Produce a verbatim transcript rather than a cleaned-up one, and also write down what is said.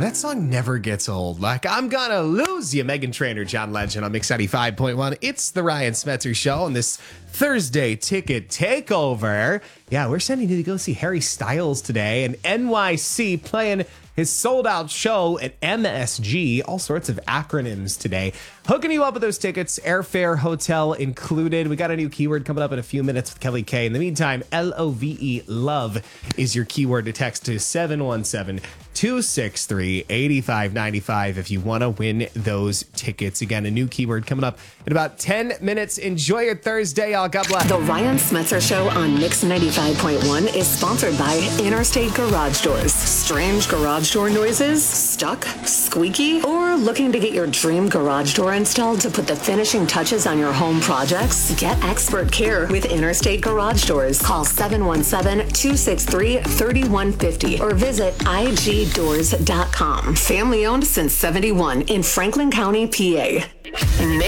That song never gets old. Like, I'm gonna lose you, Meghan Trainor, John Legend on Mix ninety-five point one. It's the Ryan Smetzer Show on this Thursday ticket takeover. Yeah, we're sending you to go see Harry Styles today, and N Y C playing his sold-out show at M S G. All sorts of acronyms today. Hooking you up with those tickets, airfare, hotel included. We got a new keyword coming up in a few minutes with Kelly K. In the meantime, L O V E, love, is your keyword to text to seven one seven, two six three, eight five nine five if you want to win those tickets. Again, a new keyword coming up in about ten minutes. Enjoy your Thursday, y'all. God bless. The Ryan Smetzer Show on Mix ninety-five point one is sponsored by Interstate Garage Doors. Strange garage door noises? Stuck? Squeaky? Or looking to get your dream garage door installed to put the finishing touches on your home projects? Get expert care with Interstate Garage Doors. Call seven one seven, two six three, three one five zero or visit I G doors dot com. Family owned since seventy-one in Franklin County, P A.